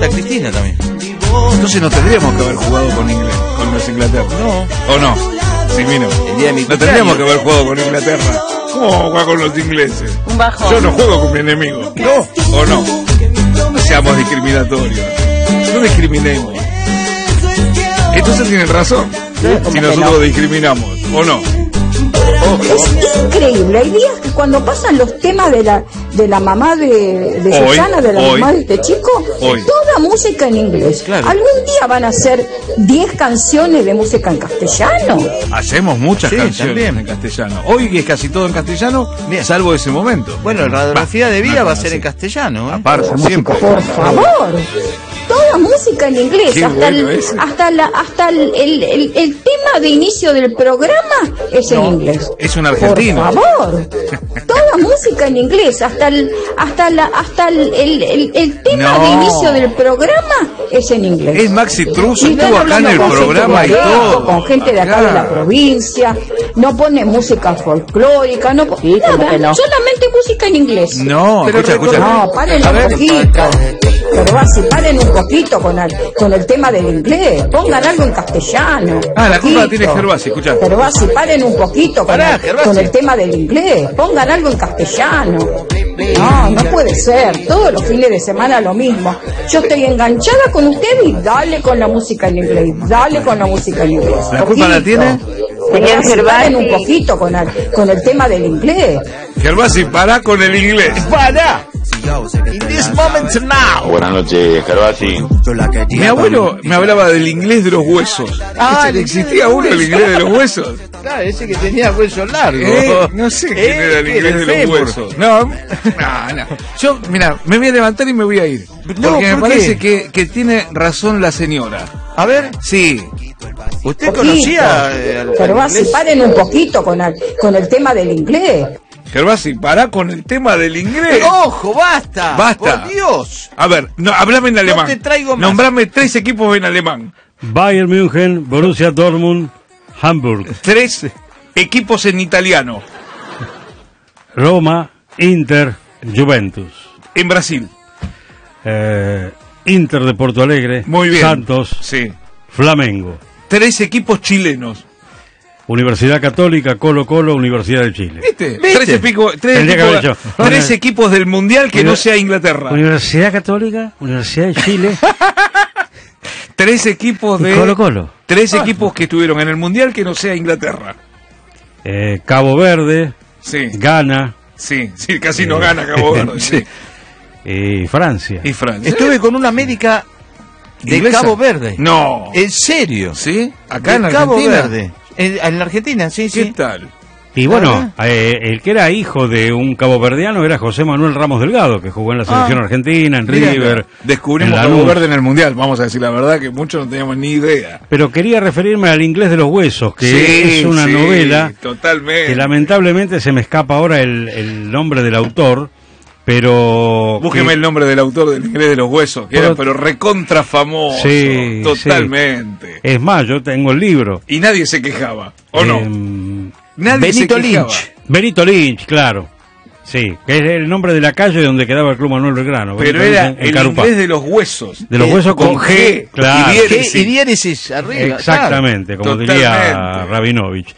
Santa Cristina también. Entonces no tendríamos que haber jugado con inglés, con los Inglaterra. No. ¿O no? Sí, vino. El día de mi No cumpleaños. tendríamos que haber jugado con Inglaterra. ¿Cómo vamos a jugar con los ingleses? Un bajón. Yo no juego con mi enemigo. ¿No? ¿O no? No seamos discriminatorios. No discriminemos. Entonces tienen razón. Si nosotros discriminamos, ¿o no? Es increíble, hay días que cuando pasan los temas de la mamá de Susana, de la mamá de este chico, toda música en inglés. Claro. ¿Algún día van a hacer 10 canciones de música en castellano? Hacemos muchas canciones también en castellano. Hoy es casi todo en castellano, salvo ese momento. Bueno, la radiografía de vida va a ser en castellano, ¿eh? Aparte, siempre. Por favor, toda música en inglés, Qué hasta bueno ese. el tema de inicio del programa es en inglés. Es un argentino. Por favor, toda música en inglés, hasta el tema de inicio del programa es en inglés. Es Maxi Truso, Y están estuvo acá en hablando el con gente programa de y Areco, todo. con gente de acá de la provincia, no pone música folclórica, no pone nada, solamente música en inglés. No, escucha. No, paren un poquito. Pero así, paren un poquito con el tema del inglés. Pongan algo en castellano. Ah, la culpa la Poquito. tiene Gervasi, escucha. Pero así, paren un poquito con el tema del inglés. Pongan algo en castellano. No puede ser. Todos los fines de semana lo mismo. Yo estoy enganchada con ustedes y dale con la música en inglés. Dale con la música en inglés. ¿La culpa la tiene? Pero Señor así, Gervasi. paren un poquito con el tema del inglés. Gervasi, pará con el inglés. ¡Para! In this moment now. Buenas noches, Gervasi. Mi abuelo me hablaba del inglés de los huesos. ¿Existía uno el inglés de los huesos? Claro, ese que tenía hueso largo. No sé quién era el inglés de los fémur. huesos. No. Yo, mira, me voy a levantar y me voy a ir. Porque me ¿por parece que tiene razón la señora. A ver, Sí. ¿usted Poquito. conocía Pero así, inglés? paren un poquito con el tema del inglés. Gervasi, pará con el tema del inglés. ¡Ojo, basta! Basta. ¡Por Dios! A ver, hablame en alemán. te traigo más. Nombrame 3 equipos en alemán. Bayern München, Borussia Dortmund, Hamburg, 3 equipos en italiano. Roma, Inter, Juventus, En Brasil. Inter de Porto Alegre, Muy bien. Santos, Sí. Flamengo, 3 equipos chilenos. Universidad Católica, Colo Colo, Universidad de Chile. ¿Viste? ¿Viste? Tendría que haber hecho. 3 equipos del mundial que no sea Inglaterra. Universidad Católica, Universidad de Chile 3 equipos y de. Colo Colo. 3 equipos que estuvieron en el mundial que no sea Inglaterra. Cabo Verde, Sí. Ghana Sí, casi no gana Cabo Verde. Sí. y Francia. Y Francia. Estuve con una médica de ¿Inglesa? Cabo Verde. No. ¿En serio? ¿Sí? Acá De en Cabo Argentina. Verde. En la Argentina, sí, ¿Qué sí. tal? Y bueno, el que era hijo de un caboverdiano era José Manuel Ramos Delgado, que jugó en la selección argentina, en Mira, River. descubrimos en Cabo Lanús. Verde en el mundial. Vamos a decir la verdad que muchos no teníamos ni idea. Pero quería referirme al Inglés de los Huesos, que es una novela Totalmente. que lamentablemente se me escapa ahora el nombre del autor, pero... Búsqueme que- el nombre del autor del Inglés de los Huesos, que era pero recontra famoso. Sí, Totalmente. Es más, yo tengo el libro. Y nadie se quejaba, ¿o no? Nadie Benito se quejaba. Lynch. Benito Lynch, claro. Sí, que es el nombre de la calle donde quedaba el Club Manuel Belgrano. Pero Benito era Lynch en el Carupá. Inglés de los Huesos. De los huesos con G. claro. Y diéresis. Y diéresis arriba. Exactamente, como diría Totalmente. Rabinovich.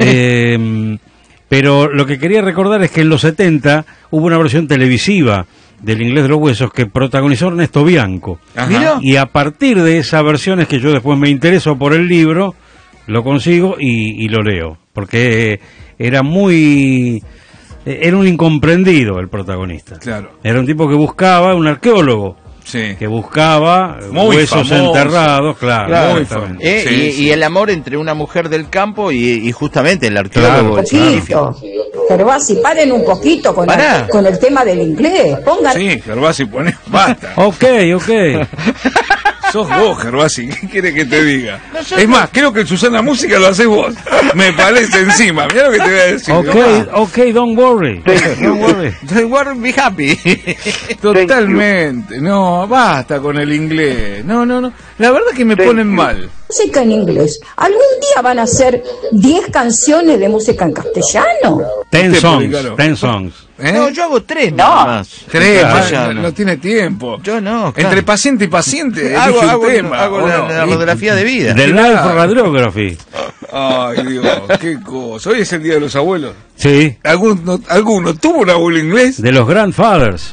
Pero lo que quería recordar es que en los 70 hubo una versión televisiva del Inglés de los Huesos que protagonizó Ernesto Bianco. Ajá. Mira. Y a partir de esa versión es que yo después me intereso por el libro, lo consigo y lo leo. Porque era era un incomprendido el protagonista. Claro. Era un tipo que buscaba, un arqueólogo, Sí. que buscaba Muy huesos famoso. enterrados, claro. Claro. Muy exactamente. famoso. Sí, sí. Y el amor entre una mujer del campo y justamente el arqueólogo. Claro, el científico. Poquito. Pero así, paren un poquito Pará. con el tema del inglés. Pongan. Sí, Gervasi, poné. Basta. Ok. Sos vos, Gervasi. ¿Qué quieres que te diga? Es más, creo que Susana Música lo haces vos. Me parece encima. Mirá lo que te voy a decir. Ok, don't worry. Don't worry. Don't worry, be happy. Totalmente. No, basta con el inglés. No. La verdad que me ponen mal. música en inglés. ¿Algún día van a hacer 10 canciones de música en castellano? 10 songs. ¿Eh? No, yo hago 3 nada más. 3, Claro. no tiene tiempo. Yo no, claro. Entre paciente y paciente, hago elige un tema. hago ¿o la no? radiografía de vida. The Life Radiography. Ay, Dios, qué cosa. Hoy es el Día de los Abuelos. Sí, ¿Alguno tuvo un abuelo inglés? de los Grandfathers.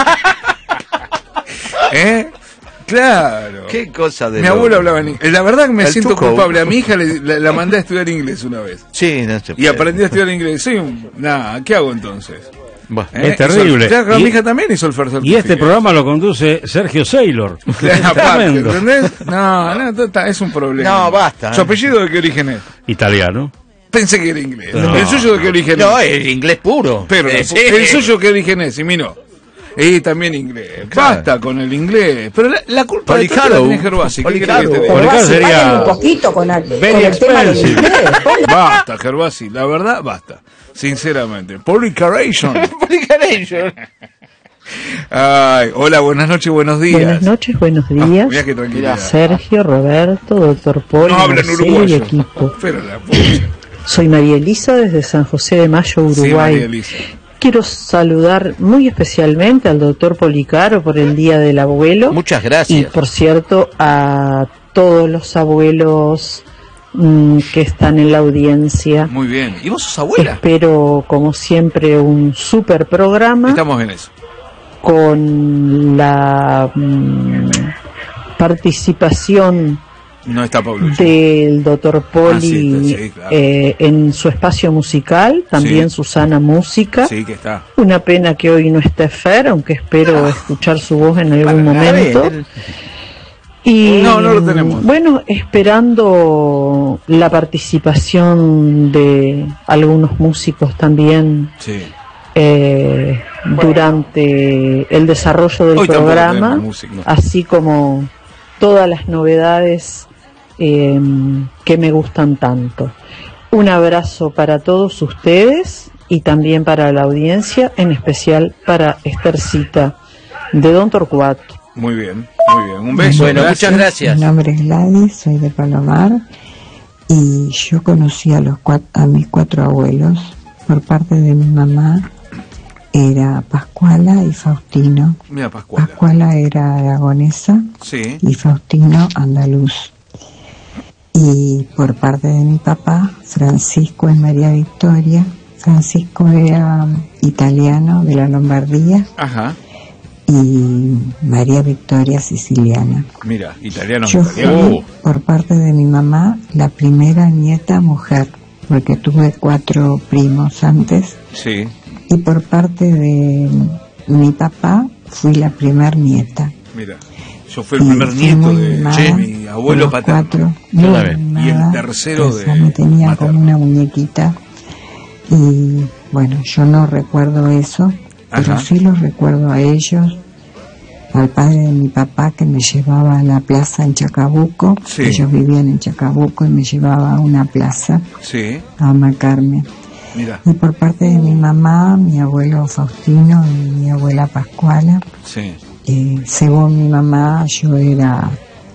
¿Eh? Claro. Qué cosa de Mi abuelo hablaba en inglés. La verdad que me El siento tuco. culpable. A mi hija la mandé a estudiar inglés una vez. Sí, no se Y puede. aprendí a estudiar inglés. Soy un... Nada, ¿qué hago entonces? Bueno, Es terrible. Claro, Y- mi hija también hizo el first Y este certificate. programa lo conduce Sergio Saylor. Aparte, Tremendo. ¿entendés? No, es un problema. No, basta. ¿Su apellido de qué origen es? Italiano. Pensé que era inglés. No. ¿El suyo de qué origen no, es? es inglés puro. Pero, Sí. ¿el suyo qué origen es? Y mi no. Y también inglés. Claro. Basta con el inglés. Pero la culpa de todo la Policardo. tiene Gervasi. ¿Qué Policardo. quiere que te diga? Policardo Gervasi, sería paren un poquito con el tema del expensive. inglés. Pongan Basta, Gervasi. La verdad, basta. Sinceramente. Policaration. Policaration. Ay, hola, buenas noches, buenos días. Buenas noches, buenos días. Mirá qué tranquilidad. Sergio, Roberto, doctor Poli, No hablan Marcelo y uruguayo. equipo. Pero la pucha. Soy María Elisa desde San José de Mayo, Sí, María Uruguay. Elisa. Quiero saludar muy especialmente al doctor Policaro por el Día del Abuelo. Muchas Y gracias. por cierto a todos los abuelos que están en la audiencia. Muy bien. ¿Y vos sos abuela? Espero, como siempre, un super programa Estamos en eso. con la participación No está Pablo. del doctor Poli Ah, sí, claro. en su espacio musical, también Sí. Susana Música. Sí, que está. Una pena que hoy no esté Fer, aunque espero escuchar su voz en algún Para nada. momento. Y No lo tenemos. bueno, esperando la participación de algunos músicos también Sí. durante el desarrollo del Hoy tampoco programa, tenemos música. así como todas las novedades que me gustan tanto. Un abrazo para todos ustedes y también para la audiencia, en especial para Esthercita de Don Torcuato. Muy bien, muy bien. Un beso. Bueno, muchas gracias. Mi nombre es Gladys, soy de Palomar y yo conocí a mis 4 abuelos por parte de mi mamá. Era Pascuala y Faustino. Mira, Pascuala. Pascuala era aragonesa Sí. y Faustino andaluz. Y por parte de mi papá, Francisco y María Victoria. Francisco era italiano de la Lombardía Ajá. y María Victoria siciliana. Mira, italiano. Yo fui, por parte de mi mamá, la primera nieta mujer, porque tuve 4 primos antes, Sí. y por parte de mi papá fui la primer nieta. Mira. Yo fui el Y primer fui nieto muy de mimada mi abuelo por los paterno. 4, Yo muy también. Y el mimada, tercero o de sea, me tenía materno. como una muñequita. Y bueno, yo no recuerdo eso, pero Ajá. sí los recuerdo a ellos, al padre de mi papá que me llevaba a la plaza en Chacabuco. Sí. Ellos vivían en Chacabuco y me llevaba a una plaza, Sí. a Macarme. Mira. Y por parte de mi mamá, mi abuelo Faustino y mi abuela Pascuala, Sí. según mi mamá, yo era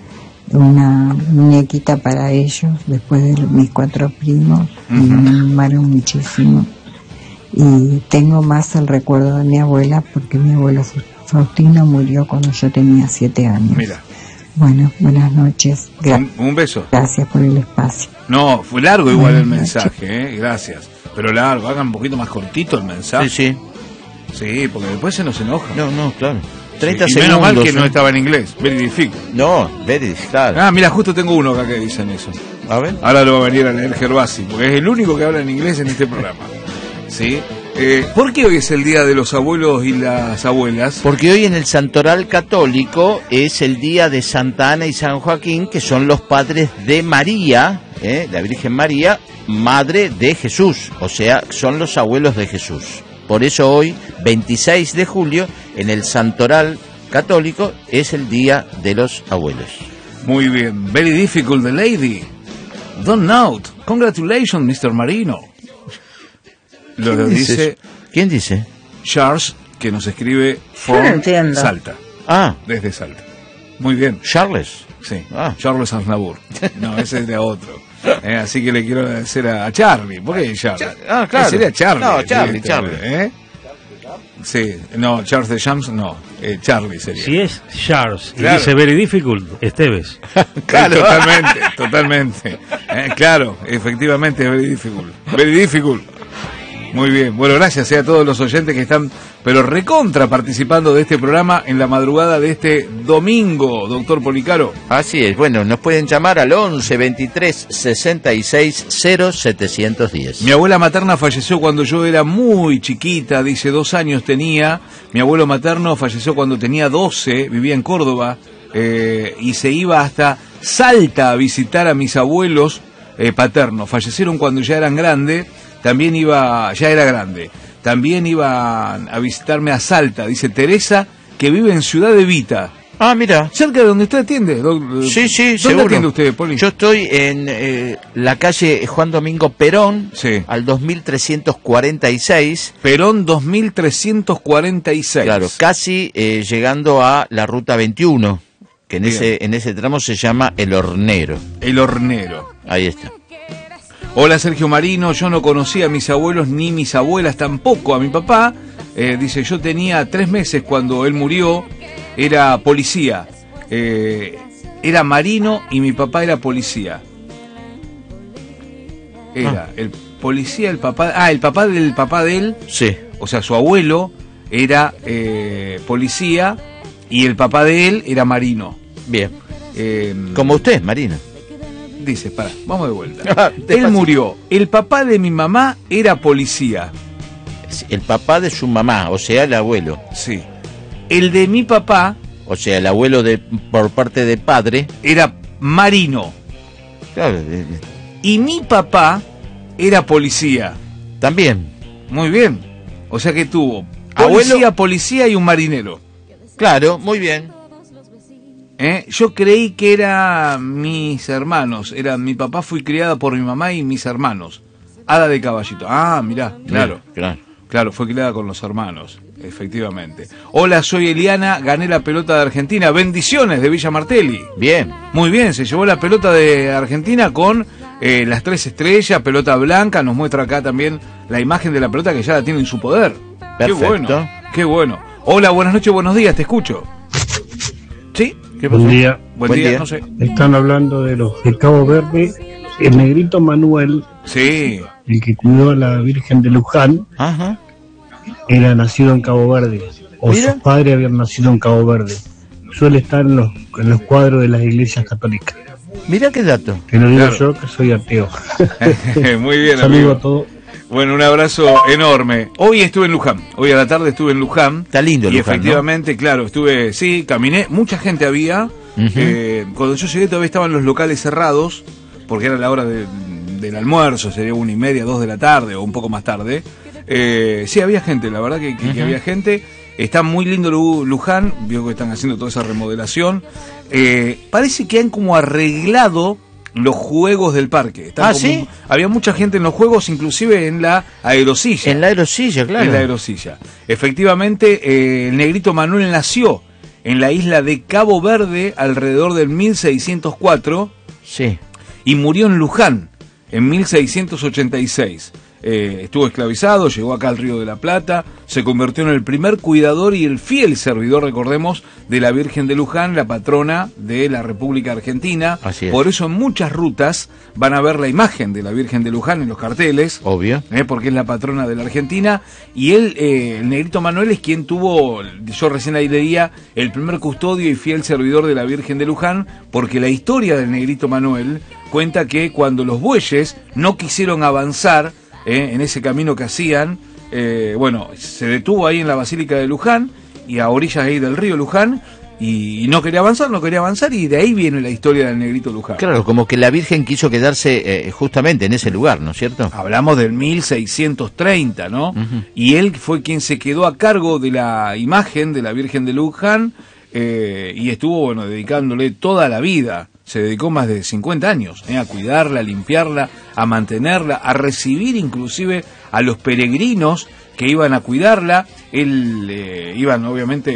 una muñequita para ellos, después de mis 4 primos, y me mimaron muchísimo. Y tengo más el recuerdo de mi abuela, porque mi abuelo Faustino murió cuando yo tenía 7 años. Mira. Bueno, buenas noches. Un beso. Gracias por el espacio. No, fue largo igual el Buenas noches. mensaje, Gracias. Pero largo, hagan un poquito más cortito el mensaje. Sí, sí. Sí, porque después se nos enoja. No, no, claro. Sí, 30 y segundos. menos mal que no ¿eh? estaba en inglés. Very difficult. No, very, claro. Ah, mira, justo tengo uno acá que dicen eso. A ver. Ahora lo va a venir a leer Gervasi, porque es el único que habla en inglés en este programa. ¿Sí? ¿Por qué hoy es el Día de los Abuelos y las Abuelas? Porque hoy en el Santoral Católico es el día de Santa Ana y San Joaquín, que son los padres de María, la Virgen María, madre de Jesús, o sea, son los abuelos de Jesús. Por eso hoy, 26 de julio, en el Santoral Católico, es el Día de los Abuelos. Muy bien. Very difficult, the lady. Don't know. Congratulations, Mr. Marino. Lo dice ¿Quién dice? Charles, que nos escribe Yo no entiendo. Salta, Ah, desde Salta. Muy bien. Charles. Sí, Charles Aznavour. No, ese es de otro. Así que le quiero agradecer a Charlie. ¿Por qué Charlie? Claro. Sería Charlie. No, Charlie. Sí, no, Charles de Champs, no. Charlie sería. Si es Charles Claro. y dice very difficult, Esteves. Claro, totalmente. Claro, efectivamente, very difficult. Muy bien. Bueno, gracias a todos los oyentes que están, pero recontra participando de este programa en la madrugada de este domingo, doctor Policaro. Así es. Bueno, nos pueden llamar al 11 23 66 0710. Mi abuela materna falleció cuando yo era muy chiquita, dice 2 años tenía. Mi abuelo materno falleció cuando tenía 12, vivía en Córdoba, y se iba hasta Salta a visitar a mis abuelos paternos. Fallecieron cuando ya eran grandes. También ya era grande. También iba a visitarme a Salta, dice Teresa, que vive en Ciudad de Vita. Ah, mira. Cerca de donde usted atiende. Sí, ¿Dónde seguro. atiende usted, Poli? Yo estoy en la calle Juan Domingo Perón, Sí. al 2346. Perón 2346. Claro, casi llegando a la ruta 21, que en ese tramo se llama El Hornero. El Hornero. Ahí está. Hola Sergio Marino, yo no conocía a mis abuelos ni mis abuelas tampoco, a mi papá. Dice, yo tenía 3 meses cuando él murió, era policía. Era marino y mi papá era policía. El policía, el papá... el papá del papá de él, Sí. o sea, su abuelo era policía y el papá de él era marino. Bien. Como usted, Marina. Dice, vamos de vuelta. Él murió. El papá de mi mamá era policía. El papá de su mamá, o sea, el abuelo. Sí. El de mi papá, O sea, el abuelo por parte de padre. era marino. Claro, Y mi papá era policía. también. Muy bien. O sea que tuvo policía y un marinero. Claro, muy bien. Yo creí que eran mis hermanos. Mi papá fue criada por mi mamá y mis hermanos. Hada de caballito. Ah, mirá, claro. Claro, fue criada con los hermanos, efectivamente. Hola, soy Eliana, gané la pelota de Argentina. Bendiciones de Villa Martelli. Bien. Muy bien, se llevó la pelota de Argentina con las 3 estrellas, pelota blanca. Nos muestra acá también la imagen de la pelota que ya la tiene en su poder. Perfecto. Qué bueno, qué bueno. Hola, buenas noches, buenos días, te escucho. ¿Sí? ¿Qué pasó? Buen día. Buen día, no sé. Están hablando de los de Cabo Verde. El negrito Manuel, Sí. el que cuidó a la Virgen de Luján, Ajá. era nacido en Cabo Verde. O Mira. sus padres habían nacido en Cabo Verde. Suele estar en los cuadros de las iglesias católicas. Mira qué dato. Te lo digo Claro. yo, que soy ateo. Muy bien, Saludo amigo. a todos. Bueno, un abrazo enorme. Hoy estuve en Luján. Hoy a la tarde estuve en Luján. Está lindo Y Luján, efectivamente, claro, caminé. Mucha gente había. Ujú. Cuando yo llegué todavía estaban los locales cerrados, porque era la hora del almuerzo, sería 1:30, 2 de la tarde o un poco más tarde. Sí, había gente, la verdad que había gente. Está muy lindo Luján, vio que están haciendo toda esa remodelación. Parece que han como arreglado los juegos del parque. ¿Sí? Había mucha gente en los juegos, inclusive en la aerosilla. En la aerosilla, claro. En la aerosilla. Efectivamente, el negrito Manuel nació en la isla de Cabo Verde alrededor del 1604 Sí. y murió en Luján en 1686. Estuvo esclavizado, llegó acá al Río de la Plata, se convirtió en el primer cuidador y el fiel servidor, recordemos, de la Virgen de Luján, la patrona de la República Argentina. Así es. Por eso en muchas rutas van a ver la imagen de la Virgen de Luján en los carteles. Obvio. Porque es la patrona de la Argentina. Y él, el negrito Manuel, es quien tuvo, yo recién ahí leía, el primer custodio y fiel servidor de la Virgen de Luján, porque la historia del negrito Manuel cuenta que cuando los bueyes no quisieron avanzar en ese camino que hacían, se detuvo ahí en la Basílica de Luján y a orillas ahí del río Luján, y no quería avanzar, y de ahí viene la historia del negrito Luján. Claro, como que la Virgen quiso quedarse justamente en ese lugar, ¿no es cierto? Hablamos del 1630, ¿no? Ujú. Y él fue quien se quedó a cargo de la imagen de la Virgen de Luján, y estuvo, dedicándole toda la vida. Se dedicó más de 50 años a cuidarla, a limpiarla, a mantenerla, a recibir inclusive a los peregrinos que iban a cuidarla. Él iban obviamente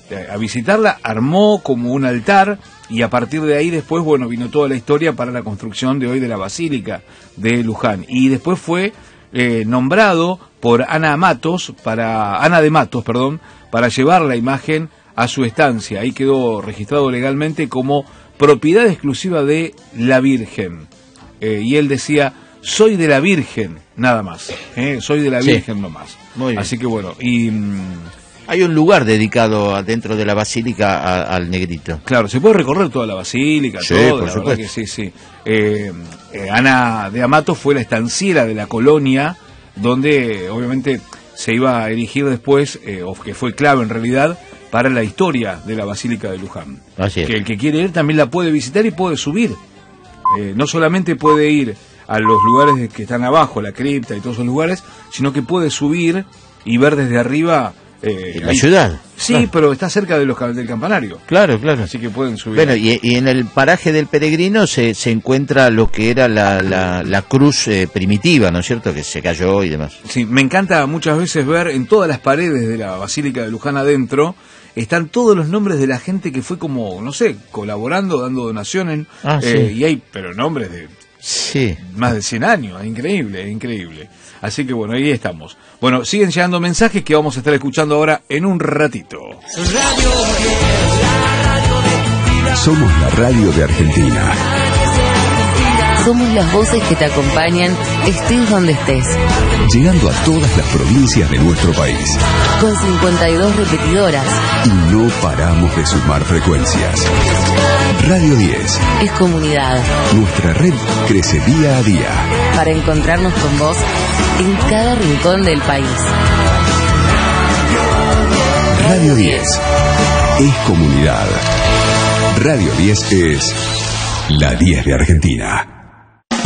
a visitarla, armó como un altar, y a partir de ahí después, bueno, vino toda la historia para la construcción de hoy de la Basílica de Luján. Y después fue nombrado por Ana de Matos, para llevar la imagen a su estancia. Ahí quedó registrado legalmente como propiedad exclusiva de la Virgen. Y él decía, soy de la Virgen, nada más. Soy de la Virgen nomás. Muy bien. Así que bueno, y... hay un lugar dedicado dentro de la basílica al Negrito. Claro, se puede recorrer toda la basílica, sí, todo, por la supuesto. verdad que sí. Ana de Amato fue la estanciera de la colonia, donde obviamente se iba a erigir después, o que fue clave en realidad, para la historia de la Basílica de Luján. Así es. Que el que quiere ir también la puede visitar y puede subir. No solamente puede ir a los lugares que están abajo, la cripta y todos esos lugares, sino que puede subir y ver desde arriba... la ciudad. Sí, claro. Pero está cerca del campanario. Claro. Así que pueden subir. Bueno, y en el paraje del Peregrino se encuentra lo que era la cruz primitiva, ¿no es cierto? Que se cayó y demás. Sí, me encanta muchas veces ver en todas las paredes de la Basílica de Luján adentro, están todos los nombres de la gente que fue como, no sé, colaborando, dando donaciones. Sí. Y hay, pero nombres de Sí. más de 100 años, increíble. Así que bueno, ahí estamos. Bueno, siguen llegando mensajes que vamos a estar escuchando ahora en un ratito. Somos la radio de Argentina. Somos las voces que te acompañan, estés donde estés. Llegando a todas las provincias de nuestro país. Con 52 repetidoras. Y no paramos de sumar frecuencias. Radio 10. Es comunidad. Nuestra red crece día a día. Para encontrarnos con vos en cada rincón del país. Radio 10. Es comunidad. Radio 10 es la 10 de Argentina.